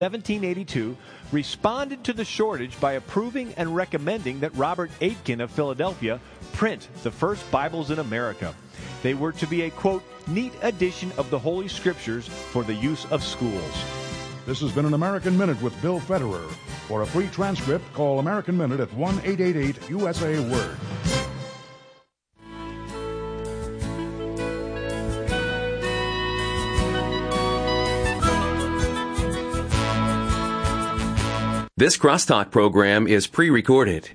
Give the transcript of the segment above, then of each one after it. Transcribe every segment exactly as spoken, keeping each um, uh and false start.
seventeen eighty-two, responded to the shortage by approving and recommending that Robert Aitken of Philadelphia print the first Bibles in America. They were to be a, quote, neat edition of the Holy Scriptures for the use of schools. This has been an American Minute with Bill Federer. For a free transcript, call American Minute at one eight eight eight U S A Word. This Crosstalk program is pre-recorded.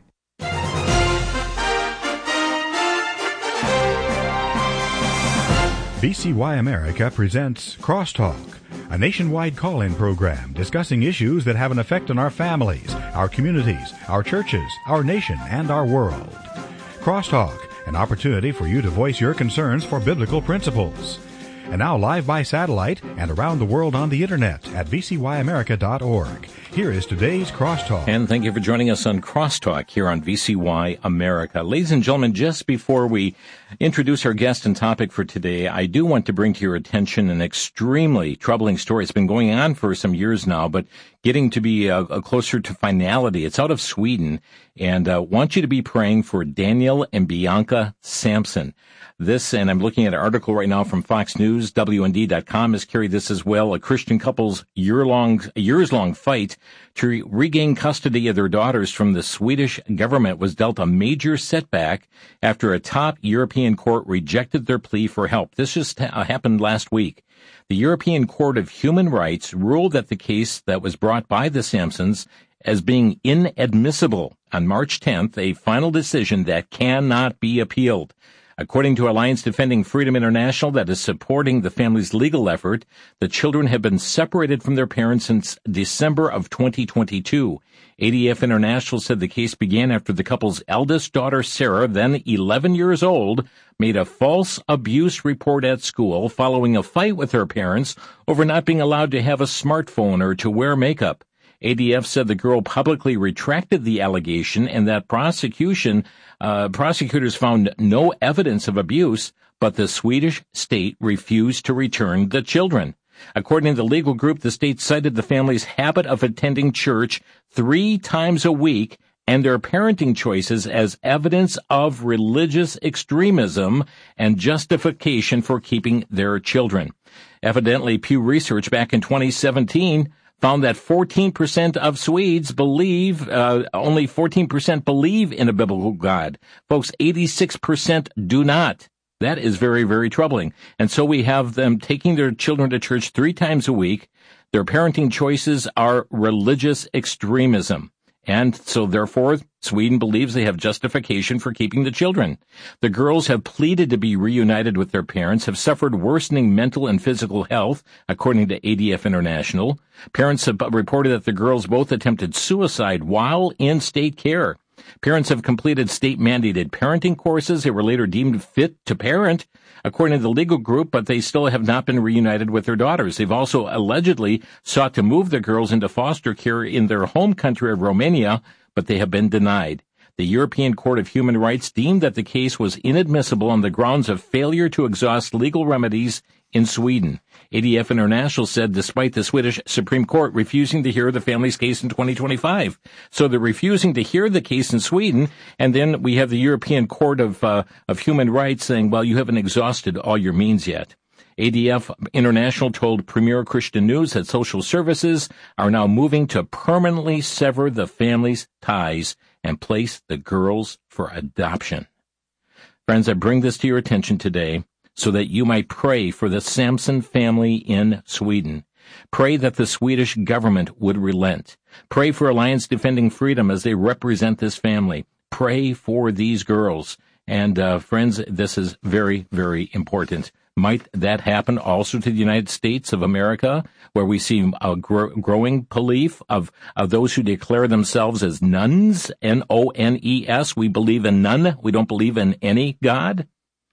V C Y America presents Crosstalk, a nationwide call-in program discussing issues that have an effect on our families, our communities, our churches, our nation, and our world. Crosstalk, an opportunity for you to voice your concerns for biblical principles. And now live by satellite and around the world on the internet at v c y america dot org. Here is today's Crosstalk. And thank you for joining us on Crosstalk here on V C Y America. Ladies and gentlemen, just before we introduce our guest and topic for today, I do want to bring to your attention an extremely troubling story. It's been going on for some years now, but getting to be uh, closer to finality. It's out of Sweden, and I uh, want you to be praying for Daniel and Bianca Sampson. This, and I'm looking at an article right now from Fox News, W N D dot com has carried this as well. A Christian couple's year-long, years-long fight to re- regain custody of their daughters from the Swedish government was dealt a major setback after a top European court rejected their plea for help. This just ha- happened last week. The European Court of Human Rights ruled that the case that was brought by the Sampsons as being inadmissible on March tenth, a final decision that cannot be appealed. According to Alliance Defending Freedom International, that is supporting the family's legal effort, the children have been separated from their parents since December of twenty twenty-two. A D F International said the case began after the couple's eldest daughter, Sarah, then eleven years old, made a false abuse report at school following a fight with her parents over not being allowed to have a smartphone or to wear makeup. A D F said the girl publicly retracted the allegation and that prosecution, uh, prosecutors found no evidence of abuse, but the Swedish state refused to return the children. According to the legal group, the state cited the family's habit of attending church three times a week and their parenting choices as evidence of religious extremism and justification for keeping their children. Evidently, Pew Research back in twenty seventeen found that fourteen percent of Swedes believe, uh, only fourteen percent believe in a biblical God. Folks, eighty-six percent do not. That is very, very troubling. And so we have them taking their children to church three times a week. Their parenting choices are religious extremism. And so, therefore, Sweden believes they have justification for keeping the children. The girls have pleaded to be reunited with their parents, have suffered worsening mental and physical health, according to A D F International. Parents have reported that the girls both attempted suicide while in state care. Parents have completed state-mandated parenting courses. They were later deemed fit to parent, according to the legal group, but they still have not been reunited with their daughters. They've also allegedly sought to move the girls into foster care in their home country of Romania, but they have been denied. The European Court of Human Rights deemed that the case was inadmissible on the grounds of failure to exhaust legal remedies in Sweden. A D F International said despite the Swedish Supreme Court refusing to hear the family's case in twenty twenty-five. So they're refusing to hear the case in Sweden, and then we have the European Court of, uh, of Human Rights saying, well, you haven't exhausted all your means yet. A D F International told Premier Christian News that social services are now moving to permanently sever the family's ties and place the girls for adoption. Friends, I bring this to your attention today so that you might pray for the Sampson family in Sweden. Pray that the Swedish government would relent. Pray for Alliance Defending Freedom as they represent this family. Pray for these girls. And, uh, friends, this is very, very important. Might that happen also to the United States of America, where we see a gro- growing belief of, of those who declare themselves as nuns, N O N E S. We believe in none. We don't believe in any God.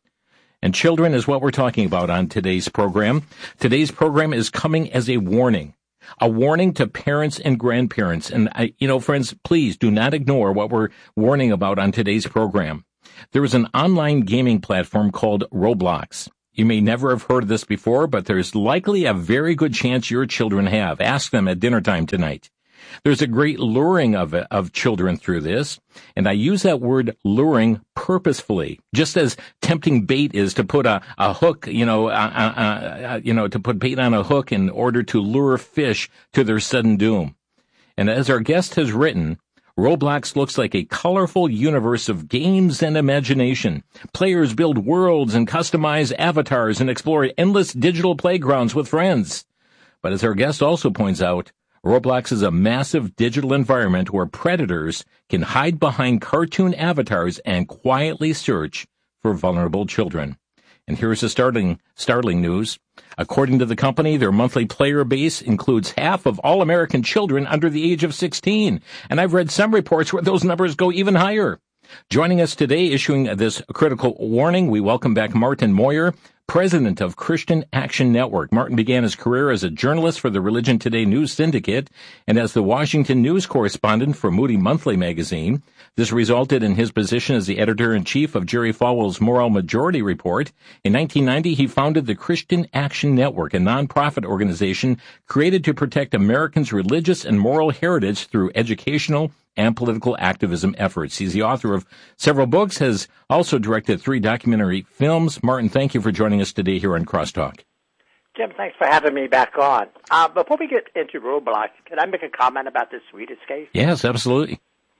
And children is what we're talking about on today's program. Today's program is coming as a warning, a warning to parents and grandparents. And, I, you know, friends, please do not ignore what we're warning about on today's program. There is an online gaming platform called Roblox. You may never have heard of this before, but there's likely a very good chance your children have. Ask them at dinner time tonight. There's a great luring of of children through this, and I use that word luring purposefully, just as tempting bait is to put a, a hook, you know, uh, uh, uh, you know, to put bait on a hook in order to lure fish to their sudden doom. And as our guest has written, Roblox looks like a colorful universe of games and imagination. Players build worlds and customize avatars and explore endless digital playgrounds with friends. But as our guest also points out, Roblox is a massive digital environment where predators can hide behind cartoon avatars and quietly search for vulnerable children. And here's the startling, startling news. According to the company, their monthly player base includes half of all American children under the age of sixteen. And I've read some reports where those numbers go even higher. Joining us today, issuing this critical warning, we welcome back Martin Moyer, president of Christian Action Network. Martin began his career as a journalist for the Religion Today News Syndicate and as the Washington news correspondent for Moody Monthly magazine. This resulted in his position as the editor-in-chief of Jerry Falwell's Moral Majority Report. In nineteen ninety, he founded the Christian Action Network, a nonprofit organization created to protect Americans' religious and moral heritage through educational and political activism efforts. He's the author of several books, has also directed three documentary films. Martin, thank you for joining us today here on Crosstalk. Jim, thanks for having me back on. Uh, before we get into Roblox, can I make a comment about this Swedish case? Yes, absolutely.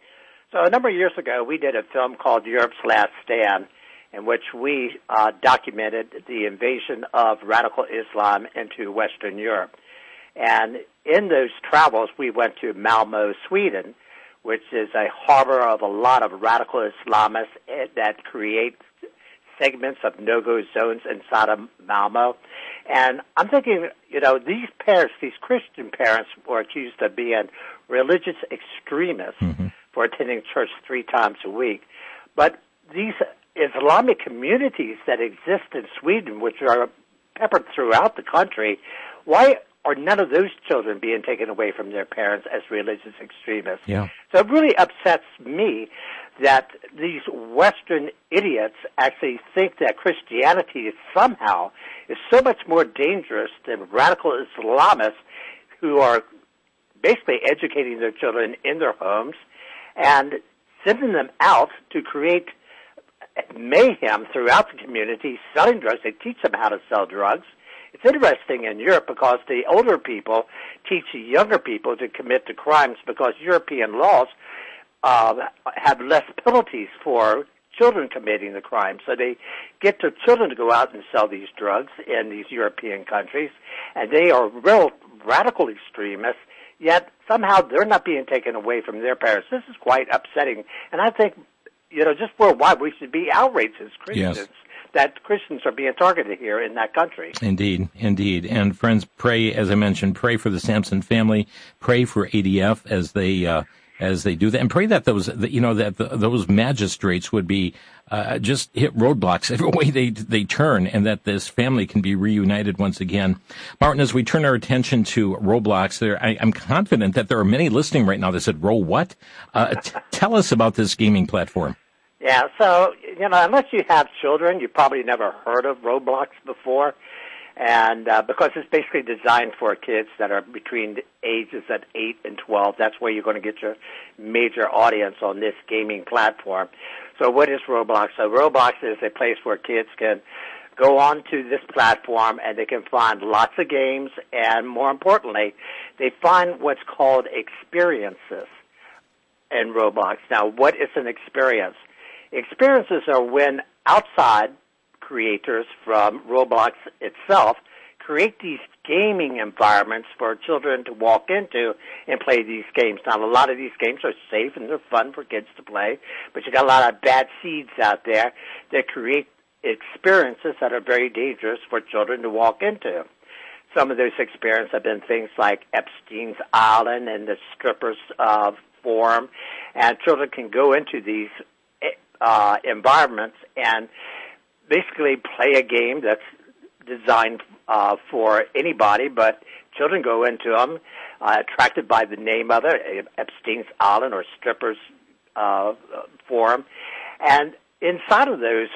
So a number of years ago, we did a film called Europe's Last Stand, in which we uh, documented the invasion of radical Islam into Western Europe. And in those travels, we went to Malmö, Sweden, which is a harbor of a lot of radical Islamists that create segments of no-go zones inside of Malmö. And I'm thinking, you know, these parents, these Christian parents, were accused of being religious extremists mm-hmm. for attending church three times a week. But these Islamic communities that exist in Sweden, which are peppered throughout the country, why are none of those children being taken away from their parents as religious extremists? Yeah. So it really upsets me that these Western idiots actually think that Christianity is somehow is so much more dangerous than radical Islamists who are basically educating their children in their homes and sending them out to create mayhem throughout the community, selling drugs. They teach them how to sell drugs. It's interesting in Europe because the older people teach the younger people to commit the crimes because European laws uh, have less penalties for children committing the crime. So they get their children to go out and sell these drugs in these European countries, and they are real radical extremists, yet somehow they're not being taken away from their parents. This is quite upsetting, and I think, you know, just worldwide we should be outraged as Christians. Yes. That Christians are being targeted here in that country. Indeed, indeed. And friends, pray, as I mentioned, pray for the Sampson family, pray for A D F as they uh, as they do that, and pray that those, that, you know, that the, those magistrates would be uh, just hit roadblocks every way they they turn, and that this family can be reunited once again. Martin, as we turn our attention to Roblox, there, I, I'm confident that there are many listening right now that said, "Ro, what?" Uh, t- tell us about this gaming platform. Yeah, so, you know, unless you have children, you've probably never heard of Roblox before, and uh, because it's basically designed for kids that are between the ages of eight and twelve. That's where you're going to get your major audience on this gaming platform. So what is Roblox? So Roblox is a place where kids can go on to this platform and they can find lots of games, and more importantly, they find what's called experiences in Roblox. Now, what is an experience? Experiences are when outside creators from Roblox itself create these gaming environments for children to walk into and play these games. Now, a lot of these games are safe and they're fun for kids to play, but you got a lot of bad seeds out there that create experiences that are very dangerous for children to walk into. Some of those experiences have been things like Epstein's Island and the strippers uh, forum, and children can go into these Uh, environments and basically play a game that's designed uh, for anybody, but children go into them uh, attracted by the name of it, Epstein's Island or Strippers uh, Forum. And inside of those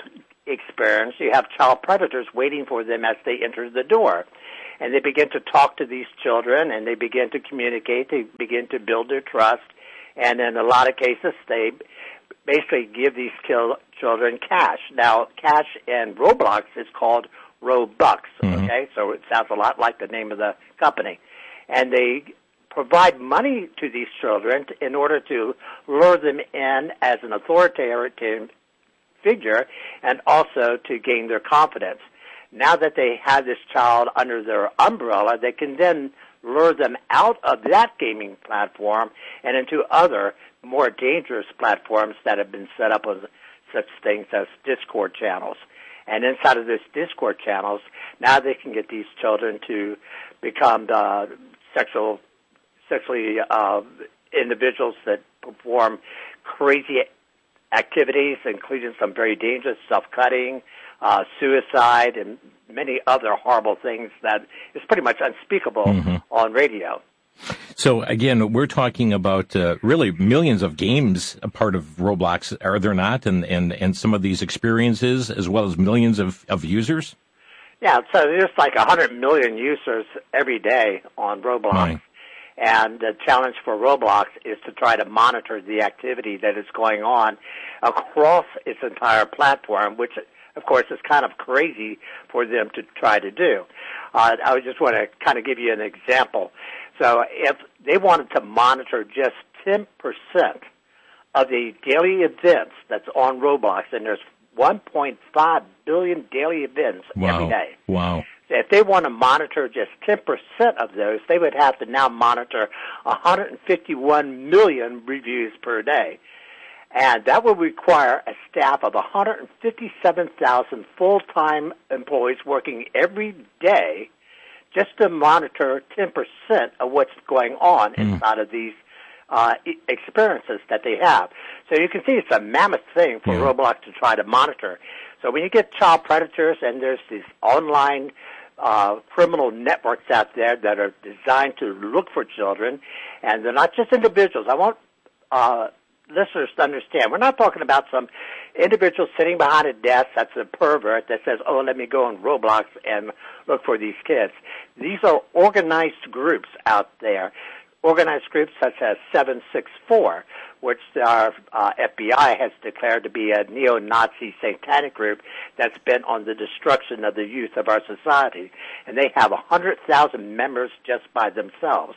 experience, you have child predators waiting for them as they enter the door. And they begin to talk to these children, and they begin to communicate. They begin to build their trust. And in a lot of cases, they basically give these kill- children cash. Now, cash in Roblox is called Robux, mm-hmm. okay? So it sounds a lot like the name of the company. And they provide money to these children in order to lure them in as an authoritative figure and also to gain their confidence. Now that they have this child under their umbrella, they can then lure them out of that gaming platform and into other more dangerous platforms that have been set up with such things as Discord channels. And inside of those Discord channels, now they can get these children to become the sexual, sexually uh, individuals that perform crazy activities, including some very dangerous self-cutting, uh, suicide, and many other horrible things that is pretty much unspeakable mm-hmm. on radio. So, again, we're talking about uh, really millions of games a part of Roblox, are there not? And, and, and some of these experiences, as well as millions of, of users? Yeah, so there's like one hundred million users every day on Roblox. Right. And the challenge for Roblox is to try to monitor the activity that is going on across its entire platform, which, of course, is kind of crazy for them to try to do. Uh, I just want to kind of give you an example. So if they wanted to monitor just ten percent of the daily events that's on Roblox, and there's one point five billion daily events wow. every day. Wow. If they want to monitor just ten percent of those, they would have to now monitor one hundred fifty-one million reviews per day. And that would require a staff of one hundred fifty-seven thousand full-time employees working every day just to monitor ten percent of what's going on mm. inside of these uh, experiences that they have. So you can see it's a mammoth thing for yeah. Roblox to try to monitor. So when you get child predators and there's these online uh, criminal networks out there that are designed to look for children, and they're not just individuals. I want uh, listeners to understand, we're not talking about some individual sitting behind a desk that's a pervert that says, oh, let me go on Roblox and look for these kids. These are organized groups out there, organized groups such as seven six four, which our uh, F B I has declared to be a neo-Nazi satanic group that's bent on the destruction of the youth of our society. And they have one hundred thousand members just by themselves.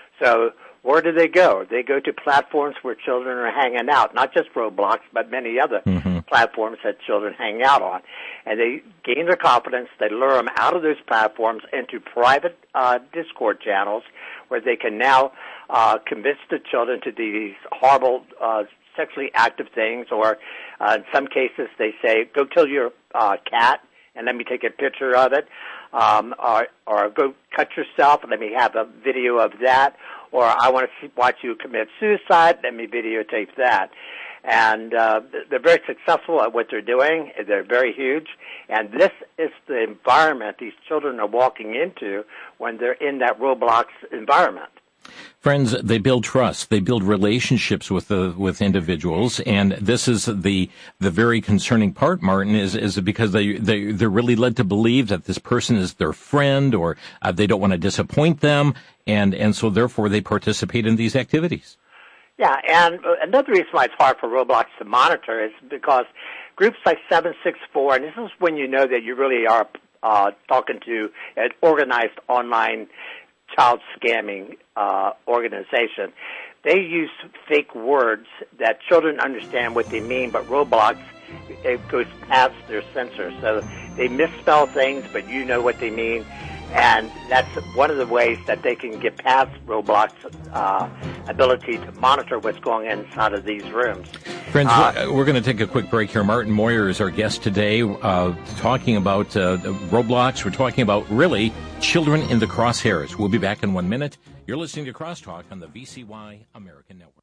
So where do they go? They go to platforms where children are hanging out, not just Roblox, but many other mm-hmm. platforms that children hang out on. And they gain their confidence. They lure them out of those platforms into private uh, Discord channels where they can now uh, convince the children to do these horrible uh, sexually active things, or uh, in some cases they say, go kill your uh, cat and let me take a picture of it, um, or, or go cut yourself and let me have a video of that, or I want to see, watch you commit suicide, let me videotape that. And uh, they're very successful at what they're doing. They're very huge. And this is the environment these children are walking into when they're in that Roblox environment. Friends, they build trust. They build relationships with the with individuals, and this is the the very concerning part, Martin, is is because they they they're really led to believe that this person is their friend, or uh, they don't want to disappoint them, and and so therefore they participate in these activities. Yeah, and another reason why it's hard for Roblox to monitor is because groups like seven six four, and this is when you know that you really are uh, talking to an organized online child scamming uh, organization. They use fake words that children understand what they mean, but Roblox, it goes past their censors. So they misspell things, but you know what they mean. And that's one of the ways that they can get past Roblox's uh, ability to monitor what's going on inside of these rooms. Friends, uh, we're going to take a quick break here. Martin Moyer is our guest today, uh, talking about uh, Roblox. We're talking about, really, children in the crosshairs. We'll be back in one minute. You're listening to Crosstalk on the V C Y American Network.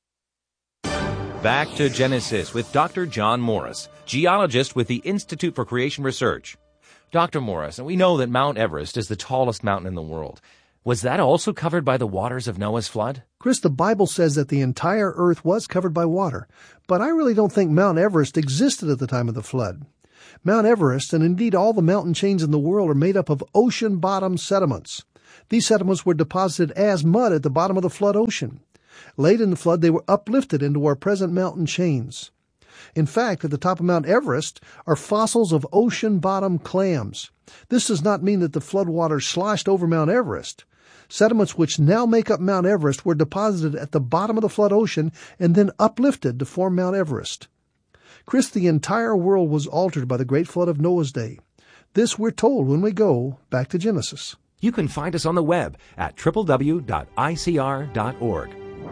Back to Genesis with Doctor John Morris, geologist with the Institute for Creation Research. Doctor Morris, we know that Mount Everest is the tallest mountain in the world. Was that also covered by the waters of Noah's flood? Chris, the Bible says that the entire earth was covered by water, but I really don't think Mount Everest existed at the time of the flood. Mount Everest, and indeed all the mountain chains in the world, are made up of ocean-bottom sediments. These sediments were deposited as mud at the bottom of the flood ocean. Late in the flood, they were uplifted into our present mountain chains. In fact, at the top of Mount Everest are fossils of ocean-bottom clams. This does not mean that the floodwaters sloshed over Mount Everest. Sediments which now make up Mount Everest were deposited at the bottom of the flood ocean and then uplifted to form Mount Everest. Chris, the entire world was altered by the great flood of Noah's day. This we're told when we go back to Genesis. You can find us on the web at w w w dot i c r dot org.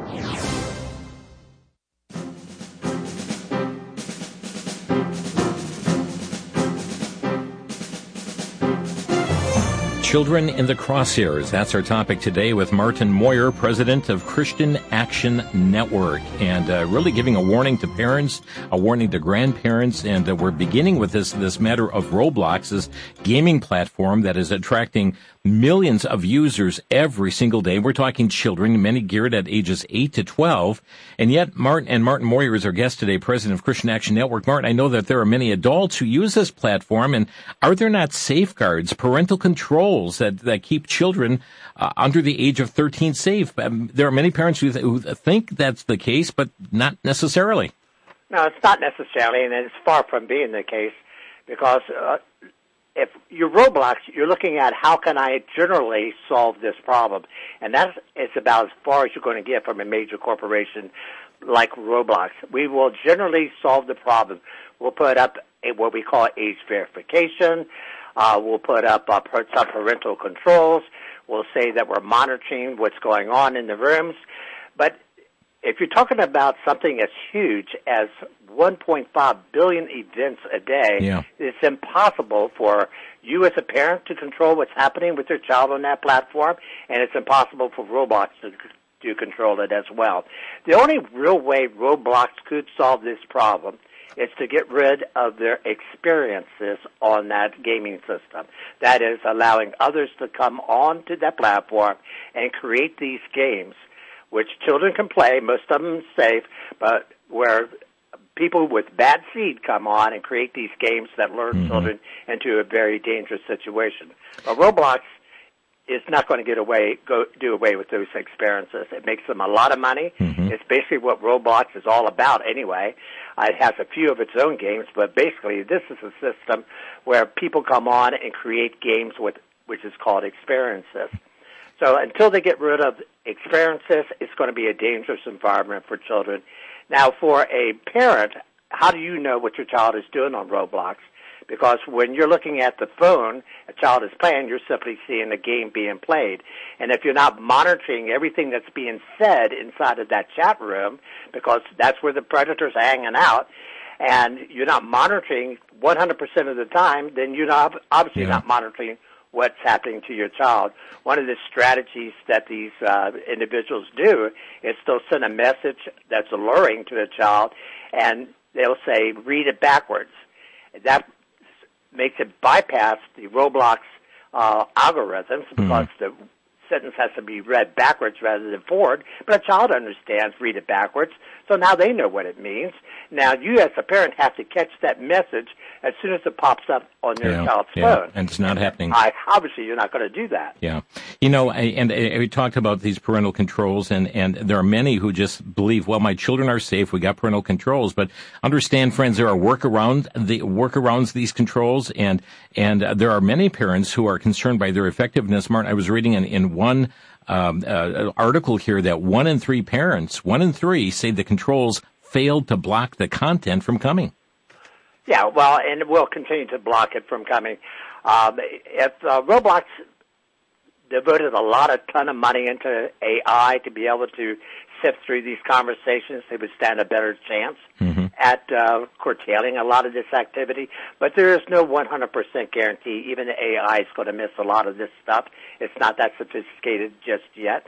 Children in the Crosshairs. That's our topic today with Martin Moyer, president of Christian Action Network, and uh, really giving a warning to parents, a warning to grandparents, and uh, we're beginning with this this matter of Roblox, this gaming platform that is attracting millions of users every single day. We're talking children, many geared at ages eight to twelve, and yet Martin and Martin Moyer is our guest today, president of Christian Action Network. Martin, I know that there are many adults who use this platform, and are there not safeguards, parental controls that, that keep children uh, under the age of thirteen safe? Um, there are many parents who, th- who think that's the case, but not necessarily. No, it's not necessarily, and it's far from being the case, because uh, if you're Roblox, you're looking at how can I generally solve this problem, and that's it's about as far as you're going to get from a major corporation like Roblox. We will generally solve the problem. We'll put up a, what we call age verification. Uh, we'll put up uh, some parental controls. We'll say that we're monitoring what's going on in the rooms. But if you're talking about something as huge as one point five billion events a day, yeah. it's impossible for you as a parent to control what's happening with your child on that platform, and it's impossible for Roblox to, to control it as well. The only real way Roblox could solve this problem is to get rid of their experiences on that gaming system. That is, allowing others to come on to that platform and create these games, which children can play, most of them safe, but where people with bad seed come on and create these games that lure mm-hmm. children into a very dangerous situation. But Roblox is not going to get away, go do away with those experiences. It makes them a lot of money. Mm-hmm. It's basically what Roblox is all about anyway. Uh, it has a few of its own games, but basically this is a system where people come on and create games with, which is called experiences. So until they get rid of experiences, it's going to be a dangerous environment for children. Now, for a parent, how do you know what your child is doing on Roblox? Because when you're looking at the phone, a child is playing, you're simply seeing the game being played. And if you're not monitoring everything that's being said inside of that chat room, because that's where the predators are hanging out, and you're not monitoring one hundred percent of the time, then you're not, obviously yeah. not monitoring what's happening to your child. One of the strategies that these uh, individuals do is they'll send a message that's alluring to the child, and they'll say, read it backwards. That makes it bypass the Roblox uh, algorithms because mm-hmm. the sentence has to be read backwards rather than forward, but a child understands read it backwards, so now they know what it means. Now, you as a parent have to catch that message as soon as it pops up on your yeah, child's yeah. phone. And it's not happening. I, obviously, you're not going to do that. Yeah. You know, I, and I, we talked about these parental controls, and, and there are many who just believe, well, my children are safe, we got parental controls, but understand, friends, there are workaround, the workarounds these controls, and, and uh, there are many parents who are concerned by their effectiveness. Martin, I was reading in, in one um, uh, article here that one in three parents, one in three say the controls failed to block the content from coming. Yeah, well, and it will continue to block it from coming. Um, if uh, Roblox devoted a lot of ton of money into A I to be able to sift through these conversations, they would stand a better chance mm-hmm. at uh, curtailing a lot of this activity. But there is no one hundred percent guarantee. Even the A I is going to miss a lot of this stuff. It's not that sophisticated just yet.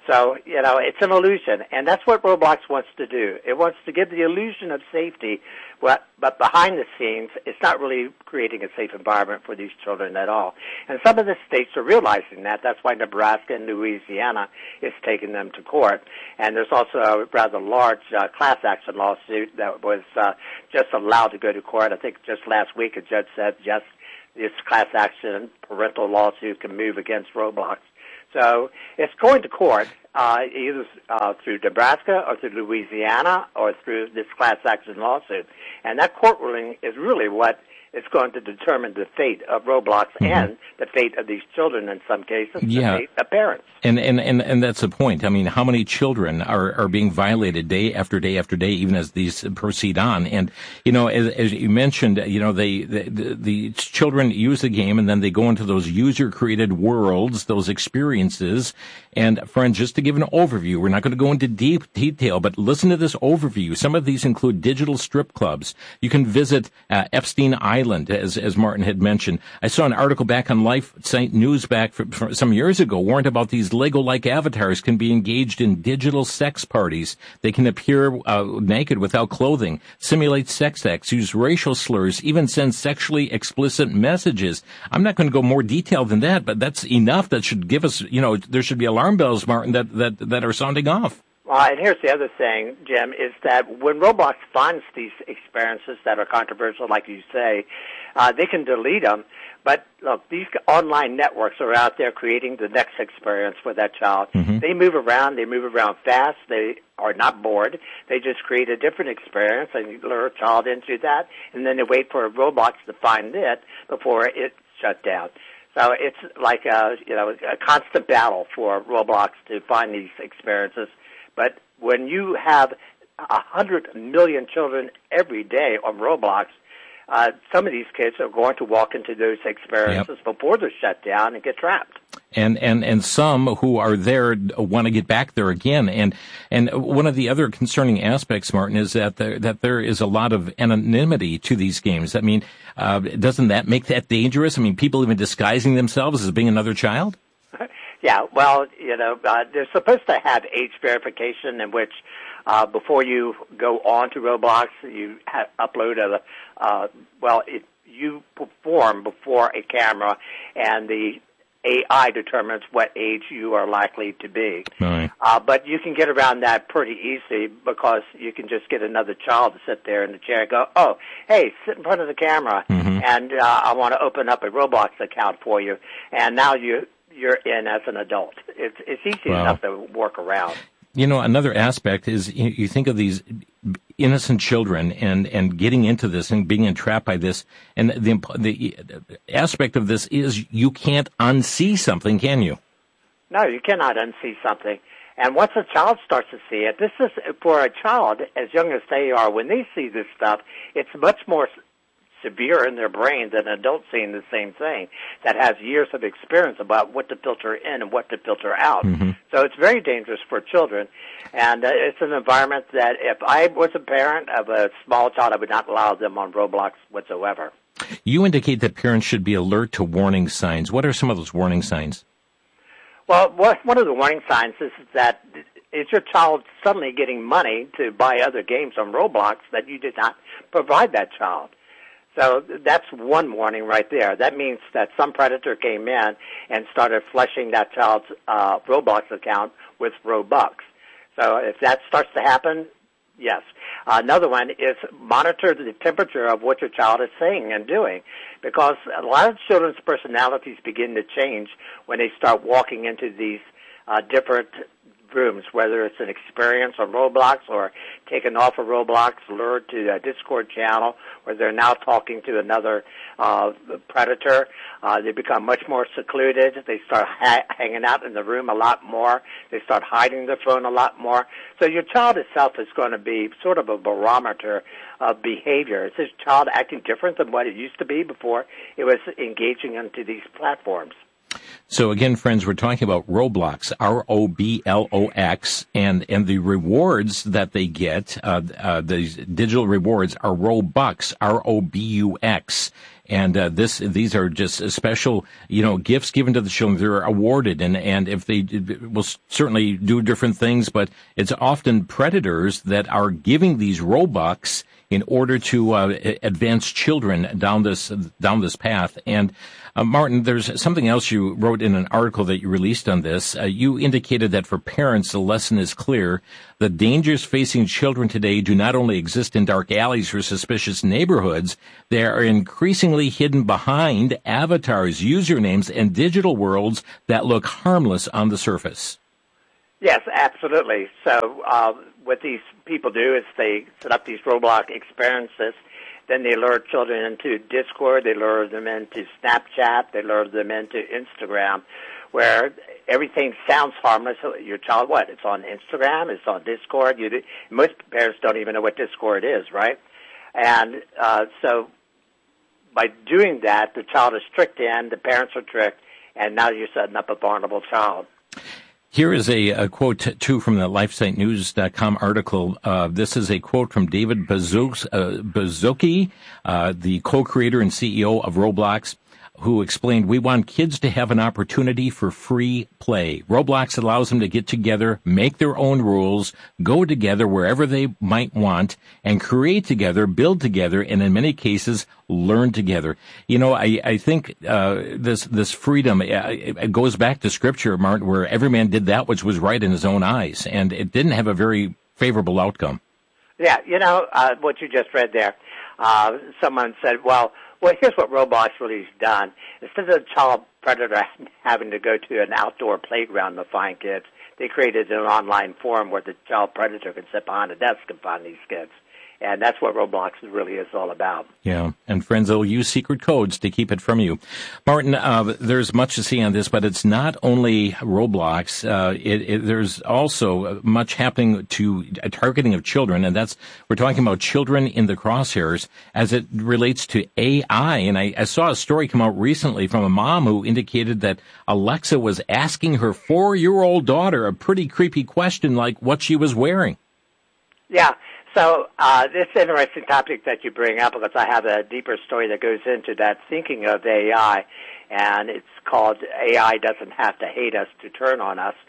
So, you know, it's an illusion, and that's what Roblox wants to do. It wants to give the illusion of safety, but, but behind the scenes, it's not really creating a safe environment for these children at all. And some of the states are realizing that. That's why Nebraska and Louisiana is taking them to court. And there's also a rather large uh, class action lawsuit that was uh, just allowed to go to court. I think just last week a judge said, yes, this class action parental lawsuit can move against Roblox. So it's going to court uh, either uh, through Nebraska or through Louisiana or through this class action lawsuit. And that court ruling is really what is going to determine the fate of Roblox mm-hmm. and the fate of these children in some cases, yeah. the fate of parents. And, and, and, and that's the point. I mean, how many children are, are being violated day after day after day, even as these proceed on? And, you know, as, as you mentioned, you know, they, the, the, the children use the game and then they go into those user-created worlds, those experiences. And, friends, just to give an overview, we're not going to go into deep detail, but listen to this overview. Some of these include digital strip clubs. You can visit uh, Epstein Island, as, as Martin had mentioned. I saw an article back on Life Site News back from, from some years ago warned about these Lego-like avatars can be engaged in digital sex parties. They can appear uh, naked without clothing, simulate sex acts, use racial slurs, even send sexually explicit messages. I'm not going to go more detailed than that, but that's enough. That should give us, you know, there should be alarm bells, Martin, that, that, that are sounding off. Well, and here's the other thing, Jim, is that when Roblox finds these experiences that are controversial, like you say, uh, they can delete them. But, look, these online networks are out there creating the next experience for that child. Mm-hmm. They move around. They move around fast. They are not bored. They just create a different experience and lure a child into that, and then they wait for Roblox to find it before it's shut down. So it's like a, you know, a constant battle for Roblox to find these experiences. But when you have a hundred million children every day on Roblox, uh, some of these kids are going to walk into those experiences yep. before they're shut down and get trapped. And, and, and some who are there want to get back there again. And, and one of the other concerning aspects, Martin, is that there, that there is a lot of anonymity to these games. I mean, uh, doesn't that make that dangerous? I mean, people even disguising themselves as being another child? Yeah, well, you know, uh, they're supposed to have age verification in which uh, before you go on to Roblox, you have upload a, uh, well, it, you perform before a camera, and the A I determines what age you are likely to be. Right. Uh, but you can get around that pretty easy because you can just get another child to sit there in the chair and go, oh, hey, sit in front of the camera, mm-hmm. and uh, I want to open up a Roblox account for you. And now you... you're in as an adult. It's, it's easy wow. enough to work around. You know, another aspect is you, you think of these innocent children and, and getting into this and being entrapped by this. And the, the aspect of this is you can't unsee something, can you? No, you cannot unsee something. And once a child starts to see it, this is for a child as young as they are, when they see this stuff, it's much more severe in their brain than an adult seeing the same thing that has years of experience about what to filter in and what to filter out. Mm-hmm. So it's very dangerous for children, and uh, it's an environment that if I was a parent of a small child, I would not allow them on Roblox whatsoever. You indicate that parents should be alert to warning signs. What are some of those warning signs? Well, one of the warning signs is that is your child suddenly getting money to buy other games on Roblox that you did not provide that child. So that's one warning right there. That means that some predator came in and started flushing that child's uh, Roblox account with Robux. So if that starts to happen, yes. Uh, another one is monitor the temperature of what your child is saying and doing, because a lot of children's personalities begin to change when they start walking into these uh, different rooms, whether it's an experience on Roblox or taken off of Roblox, lured to a Discord channel where they're now talking to another uh, predator. Uh, they become much more secluded. They start ha- hanging out in the room a lot more. They start hiding their phone a lot more. So your child itself is going to be sort of a barometer of behavior. Is this child acting different than what it used to be before it was engaging into these platforms? So again, friends, we're talking about Roblox, R O B L O X, and, and the rewards that they get, uh, uh, the digital rewards are Robux, R O B U X. And uh, this, these are just special, you know, gifts given to the children. They're awarded, and, and if they will certainly do different things, but it's often predators that are giving these Robux in order to uh, advance children down this down this path. And uh, Martin, there's something else you wrote in an article that you released on this. Uh, you indicated that for parents, the lesson is clear. The dangers facing children today do not only exist in dark alleys or suspicious neighborhoods, they are increasingly hidden behind avatars, usernames, and digital worlds that look harmless on the surface. Yes, absolutely. So uh, what these people do is they set up these Roblox experiences. Then they lure children into Discord. They lure them into Snapchat. They lure them into Instagram, where everything sounds harmless. Your child, what? It's on Instagram. It's on Discord. You do, most parents don't even know what Discord is, right? And uh, so by doing that, the child is tricked in, the parents are tricked, and now you're setting up a vulnerable child. Here is a, a quote, too, from the LifeSite News dot com article. Uh, this is a quote from David Baszucki, uh, the co-creator and C E O of Roblox, who explained, "We want kids to have an opportunity for free play. Roblox allows them to get together, make their own rules, go together wherever they might want, and create together, build together, and in many cases, learn together." You know, I, I think uh, this this freedom, it, it goes back to Scripture, Martin, where every man did that which was right in his own eyes, and it didn't have a very favorable outcome. Yeah, you know, uh, what you just read there, uh, someone said, well, Well, here's what Roblox really has done. Instead of a child predator having to go to an outdoor playground to find kids, they created an online forum where the child predator can sit behind a desk and find these kids. And that's what Roblox really is all about. Yeah, and friends, they'll use secret codes to keep it from you. Martin, uh, there's much to see on this, but it's not only Roblox. Uh, it, it, there's also much happening to a targeting of children, and that's, we're talking about children in the crosshairs as it relates to A I. And I, I saw a story come out recently from a mom who indicated that Alexa was asking her four-year-old daughter a pretty creepy question like what she was wearing. Yeah. So uh, this is an interesting topic that you bring up because I have a deeper story that goes into that thinking of A I, and it's called A I Doesn't Have to Hate Us to Turn on Us.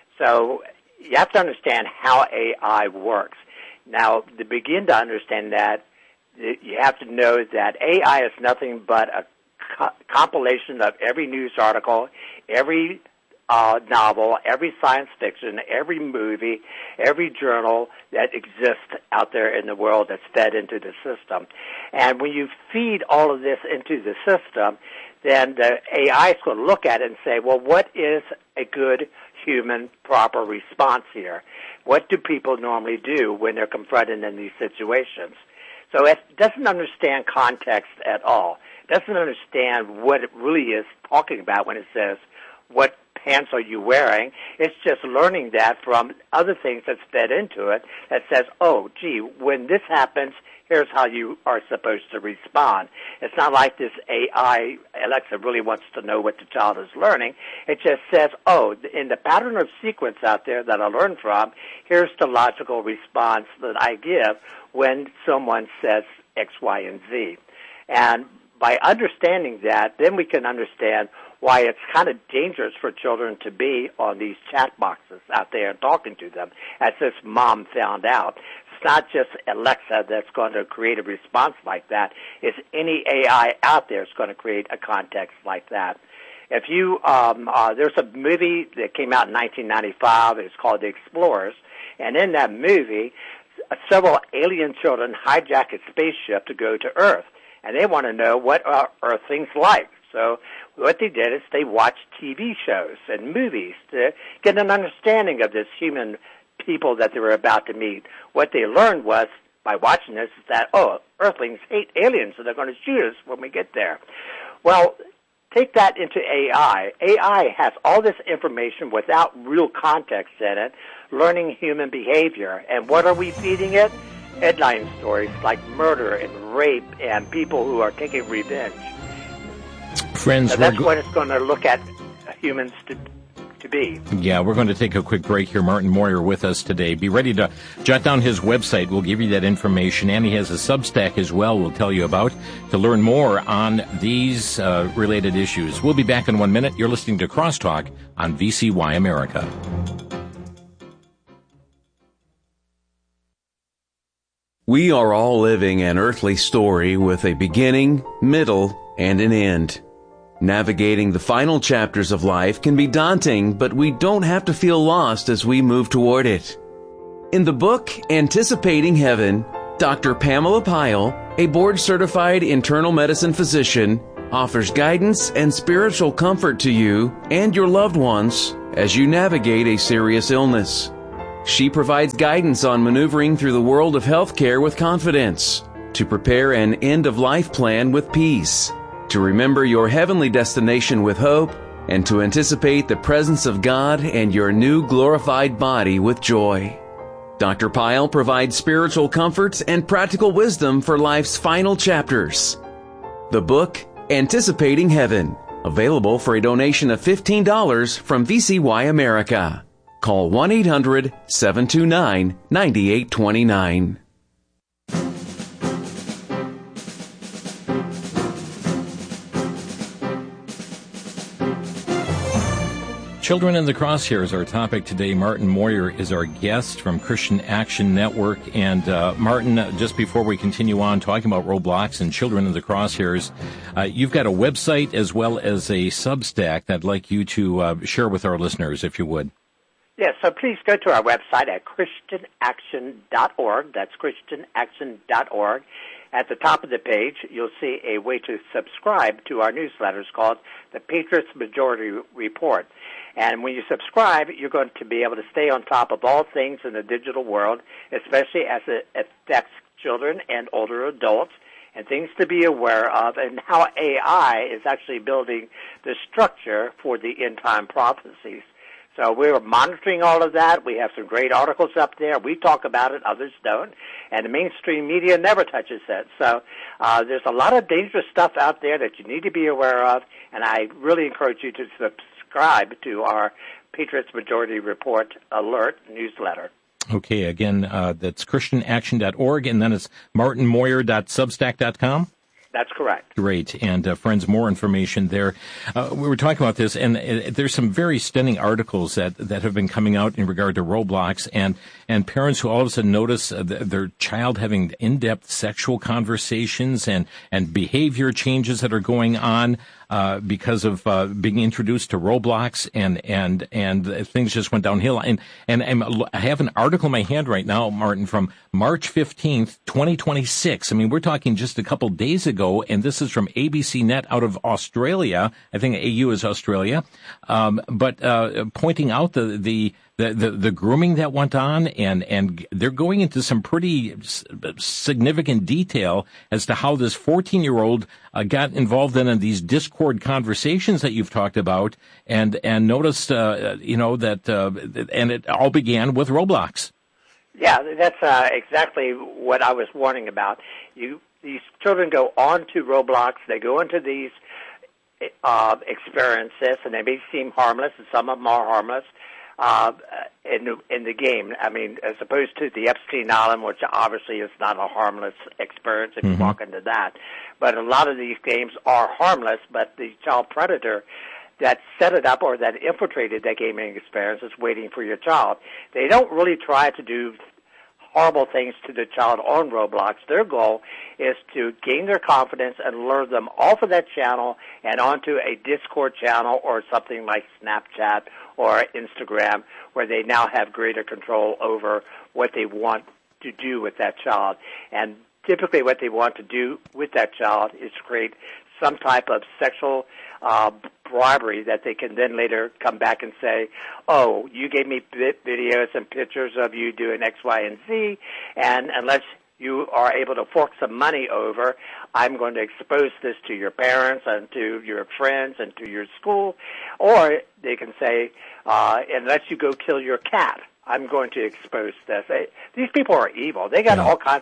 So you have to understand how A I works. Now, to begin to understand that, you have to know that A I is nothing but a co- compilation of every news article, every Uh, novel, every science fiction, every movie, every journal that exists out there in the world that's fed into the system. And when you feed all of this into the system, then the A I is going to look at it and say, well, what is a good human proper response here? What do people normally do when they're confronted in these situations? So it doesn't understand context at all. It doesn't understand what it really is talking about when it says, what pants are you wearing? It's just learning that from other things that's fed into it that says, oh, gee, when this happens, here's how you are supposed to respond. It's not like this A I, Alexa really wants to know what the child is learning. It just says, oh, in the pattern of sequence out there that I learned from, here's the logical response that I give when someone says X, Y, and Z. And by understanding that, then we can understand why it's kind of dangerous for children to be on these chat boxes out there and talking to them, as this mom found out. It's not just Alexa that's going to create a response like that. It's any A I out there that's going to create a context like that. If you, um, uh, there's a movie that came out in nineteen ninety-five. It's called The Explorers, and in that movie, several alien children hijack a spaceship to go to Earth, and they want to know what are Earthlings like. So what they did is they watched T V shows and movies to get an understanding of this human people that they were about to meet. What they learned was, by watching this, is that, oh, Earthlings hate aliens, so they're going to shoot us when we get there. Well, take that into A I. A I has all this information without real context in it, learning human behavior. And what are we feeding it? Headline stories like murder and rape and people who are taking revenge. Friends, so that's what it's going to look at humans to to be. Yeah, we're going to take a quick break here. Martin Moyer with us today. Be ready to jot down his website. We'll give you that information. And he has a Substack as well we'll tell you about to learn more on these uh, related issues. We'll be back in one minute. You're listening to Crosstalk on V C Y America. We are all living an earthly story with a beginning, middle, and an end. Navigating the final chapters of life can be daunting, but we don't have to feel lost as we move toward it. In the book, Anticipating Heaven, Doctor Pamela Pyle, a board-certified internal medicine physician, offers guidance and spiritual comfort to you and your loved ones as you navigate a serious illness. She provides guidance on maneuvering through the world of healthcare with confidence, to prepare an end-of-life plan with peace, to remember your heavenly destination with hope, and to anticipate the presence of God and your new glorified body with joy. Doctor Pyle provides spiritual comfort and practical wisdom for life's final chapters. The book, Anticipating Heaven, available for a donation of fifteen dollars from V C Y America. Call one eight hundred seven two nine nine eight two nine. Children in the Crosshairs, our topic today. Martin Moyer is our guest from Christian Action Network. And uh, Martin, just before we continue on talking about Roblox and Children in the Crosshairs, uh, you've got a website as well as a Substack that I'd like you to uh, share with our listeners, if you would. Yes, so please go to our website at Christian Action dot org. That's Christian Action dot org. At the top of the page, you'll see a way to subscribe to our newsletters called the Patriots Majority Report. And when you subscribe, you're going to be able to stay on top of all things in the digital world, especially as it affects children and older adults, and things to be aware of, and how A I is actually building the structure for the end-time prophecies. So we're monitoring all of that. We have some great articles up there. We talk about it. Others don't. And the mainstream media never touches it. So uh, there's a lot of dangerous stuff out there that you need to be aware of, and I really encourage you to subscribe to our Patriots Majority Report Alert newsletter. Okay, again, uh, that's Christian Action dot org, and then it's martin moyer dot substack dot com. That's correct. Great. And, uh, friends, more information there. Uh, we were talking about this, and uh, there's some very stunning articles that, that have been coming out in regard to Roblox, and, and parents who all of a sudden notice uh, th- their child having in-depth sexual conversations and, and behavior changes that are going on uh, because of uh, being introduced to Roblox, and, and, and things just went downhill. And, and I'm, I have an article in my hand right now, Martin, from March fifteenth, twenty twenty-six. I mean, we're talking just a couple days ago, and this is from A B C Net out of Australia. I think A U is Australia. Um, but uh, pointing out the, the the the the grooming that went on, and and they're going into some pretty significant detail as to how this fourteen-year-old uh, got involved in, in these Discord conversations that you've talked about, and and noticed uh, you know that uh, and it all began with Roblox. Yeah, that's uh, exactly what I was warning about. You, these children go on to Roblox, they go into these uh, experiences, and they may seem harmless, and some of them are harmless uh, in, in the game. I mean, as opposed to the Epstein Island, which obviously is not a harmless experience if mm-hmm. you walk into that. But a lot of these games are harmless, but the child predator that set it up or that infiltrated that gaming experience is waiting for your child. They don't really try to do horrible things to the child on Roblox. Their goal is to gain their confidence and lure them off of that channel and onto a Discord channel or something like Snapchat or Instagram, where they now have greater control over what they want to do with that child. And typically what they want to do with that child is create some type of sexual uh, bribery that they can then later come back and say, oh, you gave me videos and pictures of you doing X, Y, and Z, and unless you are able to fork some money over, I'm going to expose this to your parents and to your friends and to your school. Or they can say, uh, unless you go kill your cat, I'm going to expose this. They, these people are evil. They got yeah. all kinds of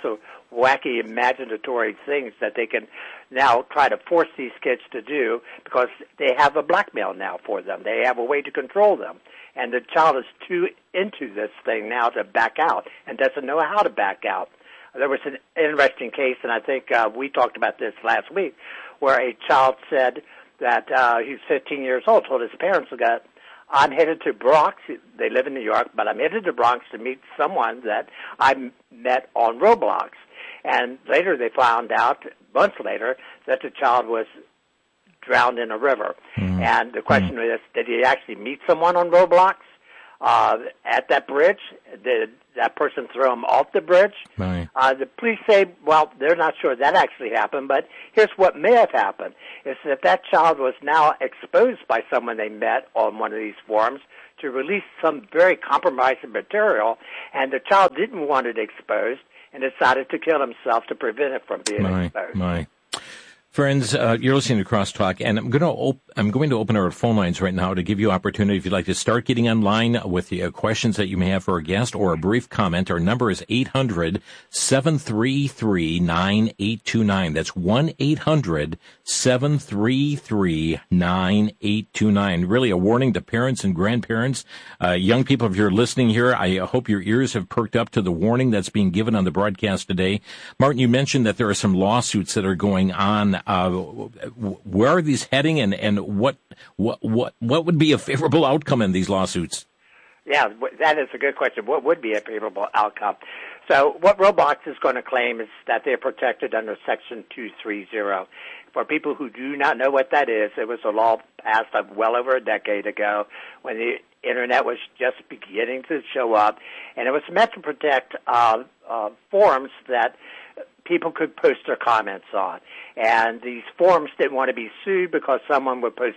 wacky imaginatory things that they can now try to force these kids to do because they have a blackmail now for them. They have a way to control them. And the child is too into this thing now to back out and doesn't know how to back out. There was an interesting case, and I think uh, we talked about this last week, where a child said that uh, he's fifteen years old, told his parents, that I'm headed to Bronx. They live in New York, but I'm headed to Bronx to meet someone that I met on Roblox. And later they found out, months later, that the child was drowned in a river. Mm. And the question mm. is, did he actually meet someone on Roblox uh, at that bridge? Did that person throw him off the bridge? Right. Uh, the police say, well, they're not sure that actually happened, but here's what may have happened, is that that child was now exposed by someone they met on one of these forums to release some very compromising material, and the child didn't want it exposed and decided to kill himself to prevent it from being my, exposed. My. Friends, uh, you're listening to Crosstalk, and I'm going to op- I'm going to open our phone lines right now to give you opportunity if you'd like to start getting online with the uh, questions that you may have for a guest or a brief comment. Our number is eight hundred, seven three three, nine eight two nine. That's one eight hundred, seven three three, nine eight two nine. Really a warning to parents and grandparents. Uh, young people, if you're listening here, I hope your ears have perked up to the warning that's being given on the broadcast today. Martin, you mentioned that there are some lawsuits that are going on. Uh, where are these heading, and, and what what what what would be a favorable outcome in these lawsuits? Yeah, that is a good question. What would be a favorable outcome? So what Roblox is going to claim is that they're protected under Section two thirty. For people who do not know what that is, it was a law passed well over a decade ago when the Internet was just beginning to show up, and it was meant to protect uh, uh, forums that people could post their comments on. And these forums didn't want to be sued because someone would post